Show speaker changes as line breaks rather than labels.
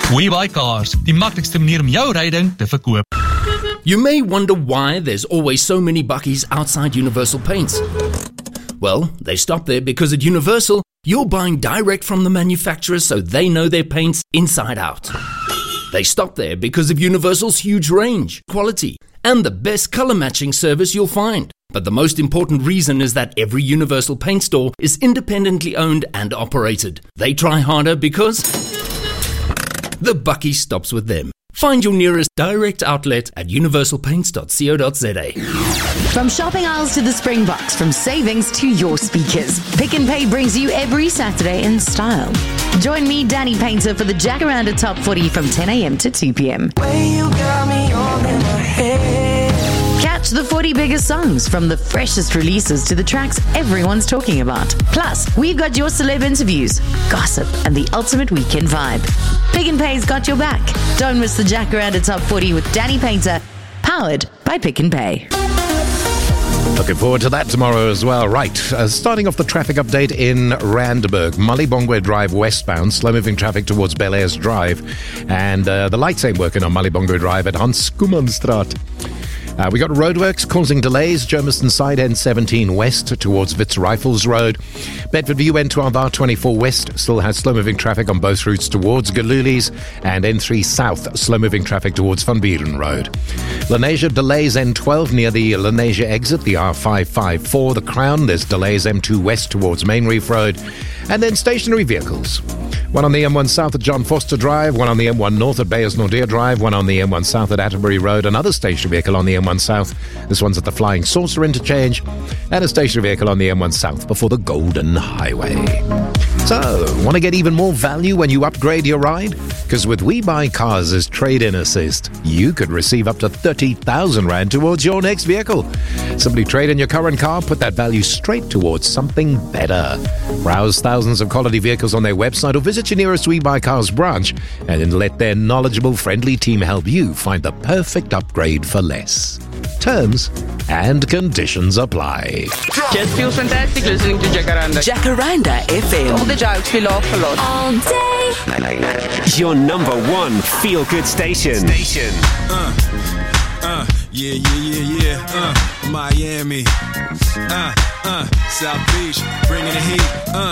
We Buy Cars, die maklikste manier om jou ryding te verkoop.
You may wonder why there's always so many buckies outside Universal Paints. Well, they stop there because at Universal, you're buying direct from the manufacturers so they know their paints inside out. They stop there because of Universal's huge range, quality, and the best color matching service you'll find. But the most important reason is that every Universal Paint store is independently owned and operated. They try harder because the bucky stops with them. Find your nearest direct outlet at universalpaints.co.za.
From shopping aisles to the Springboks, from savings to your speakers, Pick n Pay brings you every Saturday in style. Join me, Danny Painter, for the Jacaranda Top 40 from 10 a.m. to 2 p.m. Catch the 40 biggest songs, from the freshest releases to the tracks everyone's talking about. Plus, we've got your celeb interviews, gossip, and the ultimate weekend vibe. Pick n Pay's got your back. Don't miss the Jacaranda Top 40 with Danny Painter, powered by Pick n Pay.
Looking forward to that tomorrow as well. Right, starting off the traffic update in Randburg. Malibongwe Drive westbound, slow-moving traffic towards Bel Airs Drive. And the lights ain't working on Malibongwe Drive at Hans Koemanstraat. We got roadworks causing delays. Germiston side N17 west towards Wits Rifles Road. Bedford View N12 R24 west still has slow-moving traffic on both routes towards Galulis, and N3 south slow-moving traffic towards Van Buren Road. Lenasia delays N12 near the Lenasia exit, the R554, the Crown. There's delays M2 west towards Main Reef Road. And then stationary vehicles. One on the M1 south at John Foster Drive, one on the M1 north at Bayers Nordia Drive, one on the M1 south at Atterbury Road, another stationary vehicle on the M1 south. This one's at the Flying Saucer interchange, and a stationary vehicle on the M1 south before the Golden Highway. So, want to get even more value when you upgrade your ride? Because with We Buy Cars' trade-in assist, you could receive up to 30,000 Rand towards your next vehicle. Simply trade in your current car, put that value straight towards something better. Browse thousands of quality vehicles on their website or visit your nearest We Buy Cars branch and then let their knowledgeable, friendly team help you find the perfect upgrade for less. Terms and conditions apply.
Just feels fantastic listening to Jacaranda.
Jacaranda FM.
All the jokes we laugh a lot.
All day.
Your number one feel-good station.
Miami. South Beach, bringing the heat.